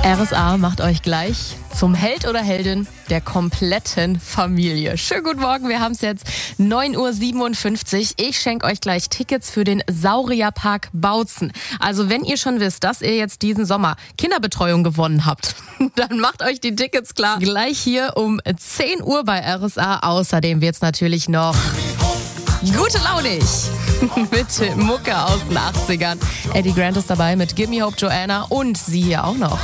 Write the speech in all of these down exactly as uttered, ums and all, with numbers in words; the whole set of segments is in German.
R S A macht euch gleich zum Held oder Heldin der kompletten Familie. Schönen guten Morgen, wir haben es jetzt neun Uhr siebenundfünfzig. Ich schenke euch gleich Tickets für den Saurierpark Bautzen. Also wenn ihr schon wisst, dass ihr jetzt diesen Sommer Kinderbetreuung gewonnen habt, dann macht euch die Tickets klar. Gleich hier um zehn Uhr bei R S A. Außerdem wird's natürlich noch gute Launig mit Mucke aus den achtzigern. Eddie Grant ist dabei mit Gimme Hope Joanna und sie hier auch noch.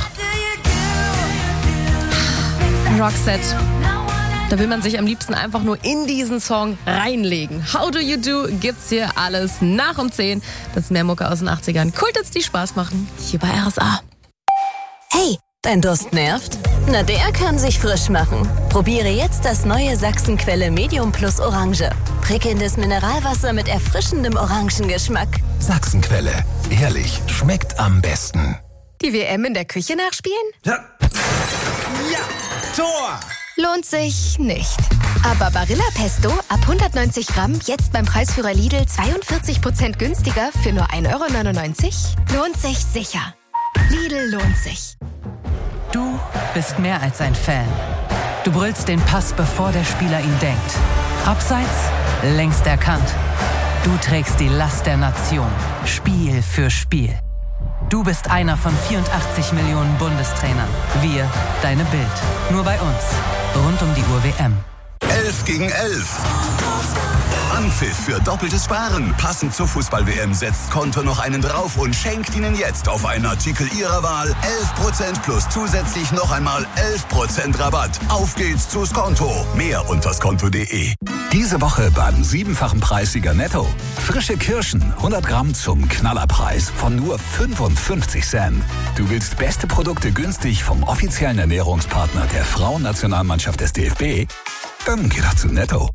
Roxette. Da will man sich am liebsten einfach nur in diesen Song reinlegen. How Do You Do gibt's hier alles nach um zehn. Das ist mehr Mucke aus den achtzigern. Kultits, die Spaß machen. Hier bei R S A. Hey, dein Durst nervt? Na, der kann sich frisch machen. Probiere jetzt das neue Sachsenquelle Medium Plus Orange. Prickelndes Mineralwasser mit erfrischendem Orangengeschmack. Sachsenquelle. Ehrlich, schmeckt am besten. Die W M in der Küche nachspielen? Ja. Ja. Tor! Lohnt sich nicht. Aber Barilla Pesto ab hundertneunzig Gramm jetzt beim Preisführer Lidl zweiundvierzig Prozent günstiger für nur ein Euro neunundneunzig? Lohnt sich sicher. Lidl lohnt sich. Du bist mehr als ein Fan. Du brüllst den Pass, bevor der Spieler ihn denkt. Abseits, längst erkannt. Du trägst die Last der Nation, Spiel für Spiel. Du bist einer von vierundachtzig Millionen Bundestrainern. Wir, deine Bild. Nur bei uns. Rund um die Uhr W M. elf gegen elf. Anpfiff für doppeltes Sparen. Passend zur Fußball-W M setzt Konto noch einen drauf und schenkt Ihnen jetzt auf einen Artikel Ihrer Wahl elf Prozent plus zusätzlich noch einmal elf Prozent Rabatt. Auf geht's zu Skonto. Mehr unter skonto punkt de. Diese Woche beim siebenfachen Preissieger Netto. Frische Kirschen, hundert Gramm zum Knallerpreis von nur fünfundfünfzig Cent. Du willst beste Produkte günstig vom offiziellen Ernährungspartner der Frauennationalmannschaft des D F B? Dann geh doch zu Netto.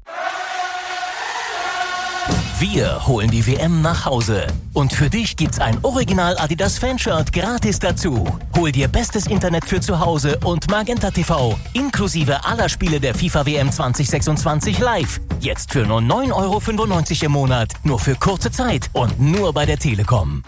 Wir holen die W M nach Hause. Und für dich gibt's ein Original Adidas Fanshirt gratis dazu. Hol dir bestes Internet für zu Hause und Magenta T V inklusive aller Spiele der FIFA W M zwanzig sechsundzwanzig live. Jetzt für nur neun Euro fünfundneunzig im Monat. Nur für kurze Zeit und nur bei der Telekom.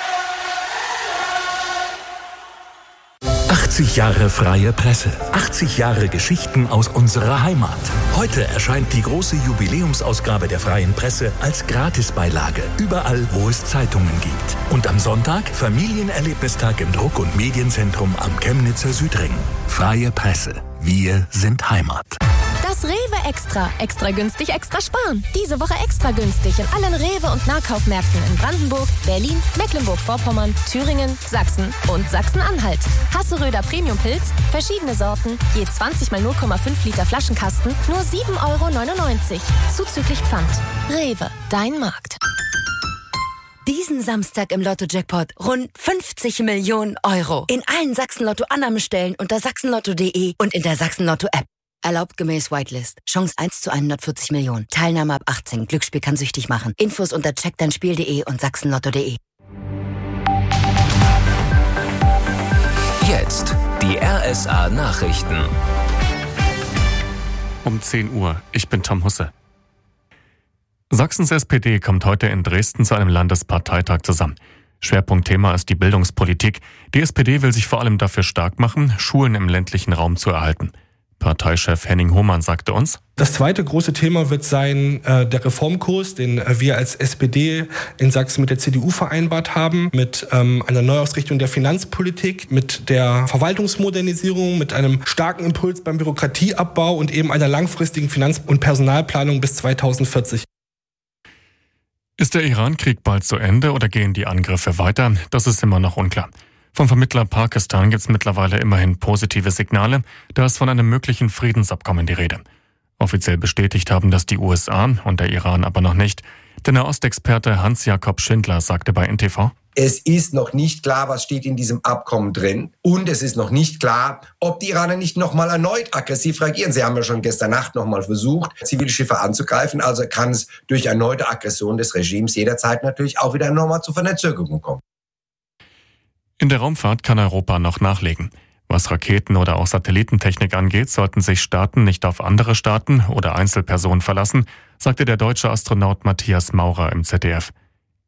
achtzig Jahre freie Presse. achtzig Jahre Geschichten aus unserer Heimat. Heute erscheint die große Jubiläumsausgabe der Freien Presse als Gratisbeilage. Überall, wo es Zeitungen gibt. Und am Sonntag Familienerlebnistag im Druck- und Medienzentrum am Chemnitzer Südring. Freie Presse. Wir sind Heimat. Das Rewe Extra. Extra günstig, extra sparen. Diese Woche extra günstig in allen Rewe- und Nahkaufmärkten in Brandenburg, Berlin, Mecklenburg-Vorpommern, Thüringen, Sachsen und Sachsen-Anhalt. Hasseröder Premium-Pilz, verschiedene Sorten, je zwanzig mal null Komma fünf Liter Flaschenkasten, nur sieben Euro neunundneunzig. Zuzüglich Pfand. Rewe, dein Markt. Diesen Samstag im Lotto-Jackpot rund fünfzig Millionen Euro. In allen Sachsen-Lotto-Annahmestellen unter sachsenlotto punkt de und in der Sachsen-Lotto-App. Erlaubt gemäß Whitelist. Chance eins zu hundertvierzig Millionen. Teilnahme ab achtzehn. Glücksspiel kann süchtig machen. Infos unter check dein spiel punkt de und sachsenlotto punkt de. Jetzt die R S A Nachrichten. Um zehn Uhr. Ich bin Tom Husse. Sachsens S P D kommt heute in Dresden zu einem Landesparteitag zusammen. Schwerpunktthema ist die Bildungspolitik. Die S P D will sich vor allem dafür stark machen, Schulen im ländlichen Raum zu erhalten. Parteichef Henning Hohmann sagte uns: Das zweite große Thema wird sein äh, der Reformkurs, den äh, wir als S P D in Sachsen mit der C D U vereinbart haben, mit ähm, einer Neuausrichtung der Finanzpolitik, mit der Verwaltungsmodernisierung, mit einem starken Impuls beim Bürokratieabbau und eben einer langfristigen Finanz- und Personalplanung bis zweitausendvierzig. Ist der Iran-Krieg bald zu Ende oder gehen die Angriffe weiter? Das ist immer noch unklar. Vom Vermittler Pakistan gibt es mittlerweile immerhin positive Signale. Da ist von einem möglichen Friedensabkommen die Rede. Offiziell bestätigt haben das die U S A und der Iran aber noch nicht. Der Nahostexperte Hans-Jakob Schindler sagte bei N T V: Es ist noch nicht klar, was steht in diesem Abkommen drin. Und es ist noch nicht klar, ob die Iraner nicht nochmal erneut aggressiv reagieren. Sie haben ja schon gestern Nacht nochmal versucht, zivile Schiffe anzugreifen. Also kann es durch erneute Aggression des Regimes jederzeit natürlich auch wieder nochmal zu Verzögerungen kommen. In der Raumfahrt kann Europa noch nachlegen. Was Raketen- oder auch Satellitentechnik angeht, sollten sich Staaten nicht auf andere Staaten oder Einzelpersonen verlassen, sagte der deutsche Astronaut Matthias Maurer im Z D F.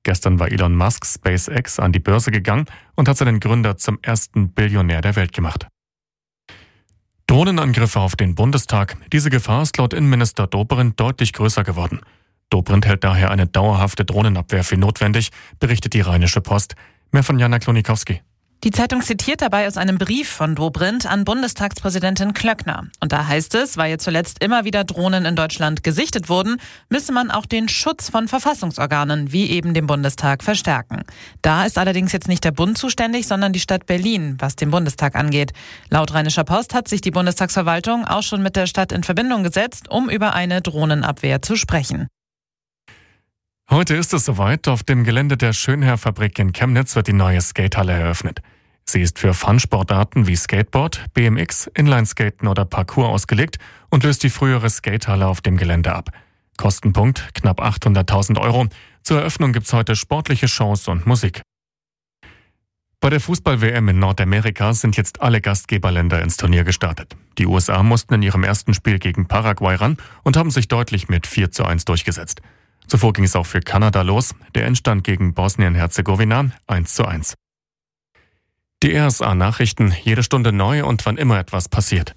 Gestern war Elon Musk SpaceX an die Börse gegangen und hat seinen Gründer zum ersten Billionär der Welt gemacht. Drohnenangriffe auf den Bundestag. Diese Gefahr ist laut Innenminister Dobrindt deutlich größer geworden. Dobrindt hält daher eine dauerhafte Drohnenabwehr für notwendig, berichtet die Rheinische Post. Mehr von Jana Klonikowski. Die Zeitung zitiert dabei aus einem Brief von Dobrindt an Bundestagspräsidentin Klöckner. Und da heißt es, weil jetzt zuletzt immer wieder Drohnen in Deutschland gesichtet wurden, müsse man auch den Schutz von Verfassungsorganen, wie eben dem Bundestag, verstärken. Da ist allerdings jetzt nicht der Bund zuständig, sondern die Stadt Berlin, was den Bundestag angeht. Laut Rheinischer Post hat sich die Bundestagsverwaltung auch schon mit der Stadt in Verbindung gesetzt, um über eine Drohnenabwehr zu sprechen. Heute ist es soweit. Auf dem Gelände der Schönherr-Fabrik in Chemnitz wird die neue Skatehalle eröffnet. Sie ist für Fun-Sportarten wie Skateboard, B M X, Inlineskaten oder Parkour ausgelegt und löst die frühere Skatehalle auf dem Gelände ab. Kostenpunkt knapp achthunderttausend Euro. Zur Eröffnung gibt's heute sportliche Shows und Musik. Bei der Fußball-W M in Nordamerika sind jetzt alle Gastgeberländer ins Turnier gestartet. Die U S A mussten in ihrem ersten Spiel gegen Paraguay ran und haben sich deutlich mit vier zu eins durchgesetzt. Zuvor ging es auch für Kanada los. Der Endstand gegen Bosnien-Herzegowina eins zu eins. Die R S A-Nachrichten, jede Stunde neu und wann immer etwas passiert.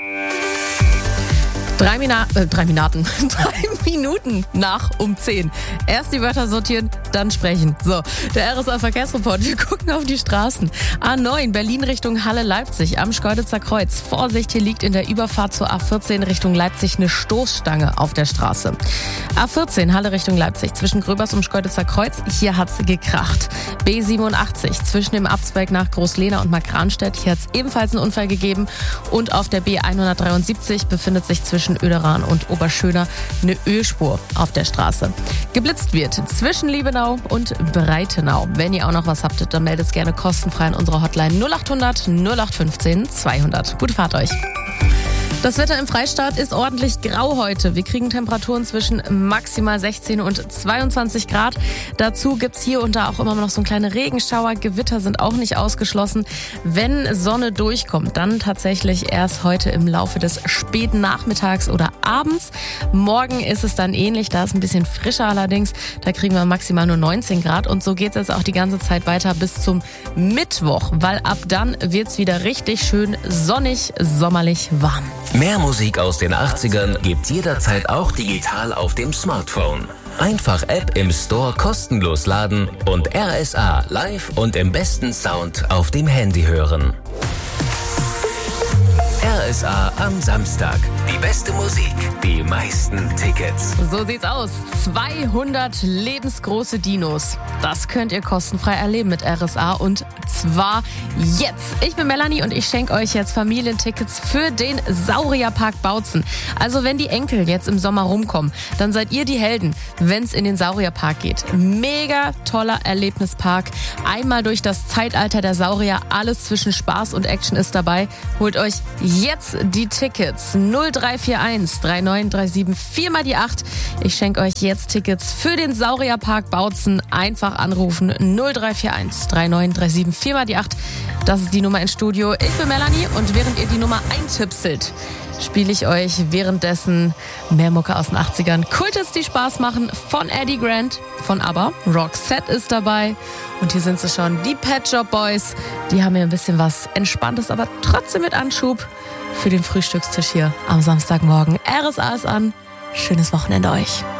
Drei, Mina- äh, drei Minuten, drei Minuten nach um zehn. Erst die Wörter sortieren, dann sprechen. So, der R S A-Verkehrsreport. Wir gucken auf die Straßen. A neun, Berlin Richtung Halle-Leipzig am Schkeuditzer Kreuz. Vorsicht, hier liegt in der Überfahrt zur A vierzehn Richtung Leipzig eine Stoßstange auf der Straße. A vierzehn, Halle Richtung Leipzig, zwischen Gröbers und Schkeuditzer Kreuz. Hier hat's gekracht. B siebenundachtzig, zwischen dem Abzweig nach Großlehna und Markranstädt. Hier hat's ebenfalls einen Unfall gegeben. Und auf der B hundertdreiundsiebzig befindet sich zwischen Oederan und Oberschöner eine Ölspur auf der Straße. Geblitzt wird zwischen Liebenau und Breitenau. Wenn ihr auch noch was habt, dann meldet es gerne kostenfrei an unsere Hotline null achthundert null acht fünfzehn zweihundert. Gute Fahrt euch. Das Wetter im Freistaat ist ordentlich grau heute. Wir kriegen Temperaturen zwischen maximal sechzehn und zweiundzwanzig Grad. Dazu gibt's hier und da auch immer noch so ein kleine Regenschauer. Gewitter sind auch nicht ausgeschlossen. Wenn Sonne durchkommt, dann tatsächlich erst heute im Laufe des späten Nachmittags oder abends. Morgen ist es dann ähnlich. Da ist ein bisschen frischer allerdings. Da kriegen wir maximal nur neunzehn Grad. Und so geht's jetzt auch die ganze Zeit weiter bis zum Mittwoch. Weil ab dann wird's wieder richtig schön sonnig, sommerlich warm. Mehr Musik aus den achtzigern gibt's jederzeit auch digital auf dem Smartphone. Einfach App im Store kostenlos laden und R S A live und im besten Sound auf dem Handy hören. R S A am Samstag. Die beste Musik, die meisten Tickets. So sieht's aus. zweihundert lebensgroße Dinos. Das könnt ihr kostenfrei erleben mit R S A und zwar jetzt. Ich bin Melanie und ich schenke euch jetzt Familientickets für den Saurierpark Bautzen. Also wenn die Enkel jetzt im Sommer rumkommen, dann seid ihr die Helden, wenn es in den Saurierpark geht. Mega toller Erlebnispark. Einmal durch das Zeitalter der Saurier. Alles zwischen Spaß und Action ist dabei. Holt euch jetzt die Tickets. null drei vier eins drei neun drei sieben vier mal die acht. Ich schenke euch jetzt Tickets für den Saurierpark Bautzen. Einfach anrufen. null drei vier eins drei neun drei sieben vier mal die acht. Das ist die Nummer ins Studio. Ich bin Melanie und während ihr die Nummer eintipselt, spiele ich euch währenddessen mehr Mucke aus den achtzigern. Kulthits, die Spaß machen, von Eddie Grant, von ABBA. Roxette ist dabei. Und hier sind sie schon, die Pet Shop Boys. Die haben hier ein bisschen was Entspanntes, aber trotzdem mit Anschub für den Frühstückstisch hier am Samstagmorgen. R S A ist an. Schönes Wochenende euch.